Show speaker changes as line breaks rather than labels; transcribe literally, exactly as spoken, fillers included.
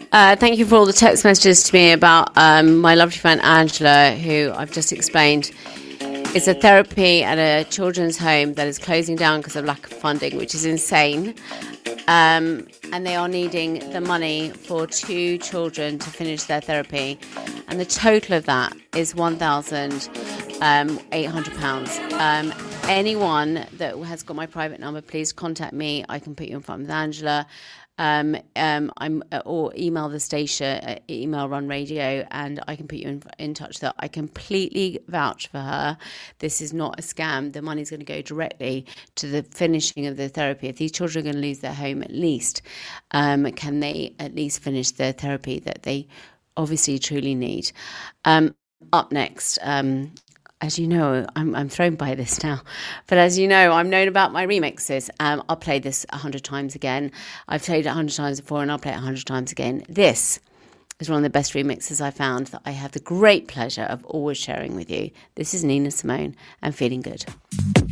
Uh, thank you for all the text messages to me about um, my lovely friend Angela, who I've just explained is a therapy at a children's home that is closing down because of lack of funding, which is insane. Um, and they are needing the money for two children to finish their therapy. And the total of that is one thousand eight hundred pounds. Um, anyone that has got my private number, please contact me. I can put you in front with Angela. Um, um, I'm or email the station, uh, email Run Radio, and I can put you in, in touch. That I completely vouch for her. This is not a scam. The money's going to go directly to the finishing of the therapy. If these children are going to lose their home, at least um, can they at least finish the therapy that they obviously truly need. Um, up next. Um, As you know, I'm I'm thrown by this now, but as you know, I'm known about my remixes. Um, I'll play this a hundred times again. I've played it a hundred times before, and I'll play it a hundred times again. This is one of the best remixes I found that I have the great pleasure of always sharing with you. This is Nina Simone and Feeling Good.